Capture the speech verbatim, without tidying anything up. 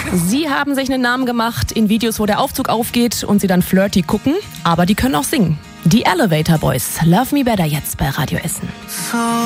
Sie haben sich einen Namen gemacht in Videos, wo der Aufzug aufgeht und sie dann flirty gucken, aber die können auch singen. Die Elevator Boys, Love Me Better jetzt bei Radio Essen. So